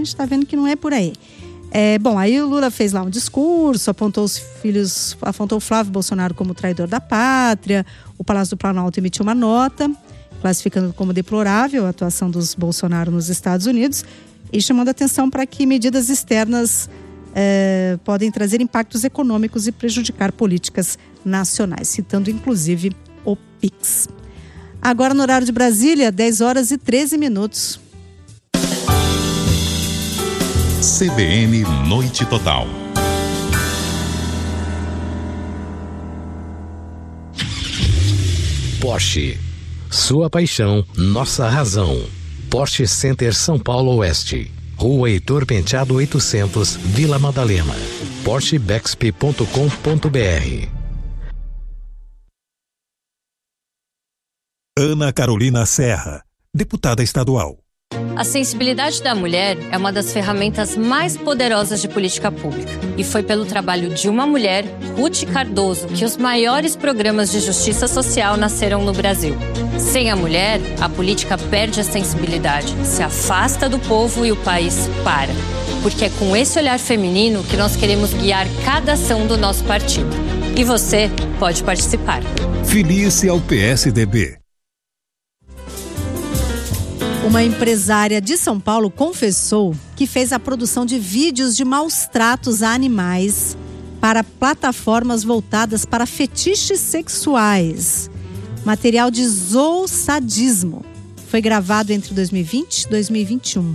gente está vendo que não é por aí. Aí o Lula fez lá um discurso, apontou o Flávio Bolsonaro como traidor da pátria. O Palácio do Planalto emitiu uma nota classificando como deplorável a atuação dos Bolsonaro nos Estados Unidos e chamando atenção para que medidas externas podem trazer impactos econômicos e prejudicar políticas nacionais, citando inclusive o PIX. Agora no horário de Brasília, 10h13. CBN Noite Total. Porsche. Sua paixão, nossa razão. Porsche Center São Paulo Oeste. Rua Heitor Penteado 800, Vila Madalena. PorscheBexp.com.br. Ana Carolina Serra, deputada estadual. A sensibilidade da mulher é uma das ferramentas mais poderosas de política pública. E foi pelo trabalho de uma mulher, Ruth Cardoso, que os maiores programas de justiça social nasceram no Brasil. Sem a mulher, a política perde a sensibilidade, se afasta do povo e o país para. Porque é com esse olhar feminino que nós queremos guiar cada ação do nosso partido. E você pode participar. Filie-se ao PSDB. Uma empresária de São Paulo confessou que fez a produção de vídeos de maus tratos a animais para plataformas voltadas para fetiches sexuais. Material de zoosadismo. Foi gravado entre 2020 e 2021.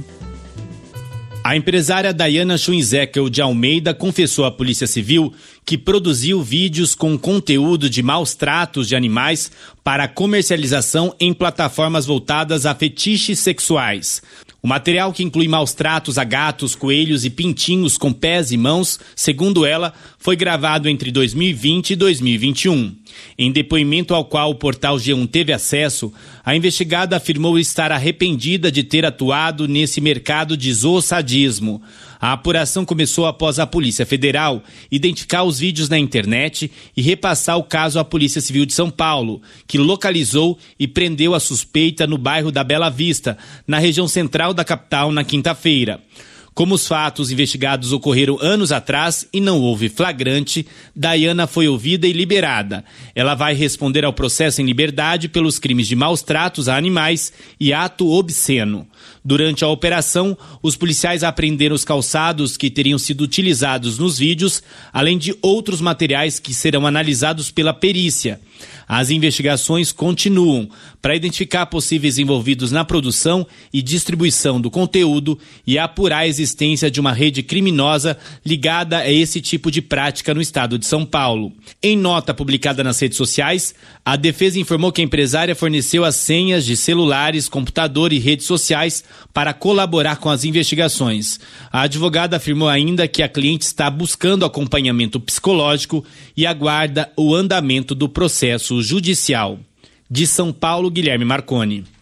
A empresária Dayana Schwinzekel de Almeida confessou à Polícia Civil que produziu vídeos com conteúdo de maus tratos de animais para comercialização em plataformas voltadas a fetiches sexuais. O material, que inclui maus tratos a gatos, coelhos e pintinhos com pés e mãos, segundo ela, foi gravado entre 2020 e 2021. Em depoimento ao qual o portal G1 teve acesso, a investigada afirmou estar arrependida de ter atuado nesse mercado de zoosadismo. A apuração começou após a Polícia Federal identificar os vídeos na internet e repassar o caso à Polícia Civil de São Paulo, que localizou e prendeu a suspeita no bairro da Bela Vista, na região central da capital, na quinta-feira. Como os fatos investigados ocorreram anos atrás e não houve flagrante, Dayana foi ouvida e liberada. Ela vai responder ao processo em liberdade pelos crimes de maus tratos a animais e ato obsceno. Durante a operação, os policiais apreenderam os calçados que teriam sido utilizados nos vídeos, além de outros materiais que serão analisados pela perícia. As investigações continuam para identificar possíveis envolvidos na produção e distribuição do conteúdo e apurar a existência de uma rede criminosa ligada a esse tipo de prática no estado de São Paulo. Em nota publicada nas redes sociais, a defesa informou que a empresária forneceu as senhas de celulares, computador e redes sociais para colaborar com as investigações. A advogada afirmou ainda que a cliente está buscando acompanhamento psicológico e aguarda o andamento do processo judicial. De São Paulo, Guilherme Marconi.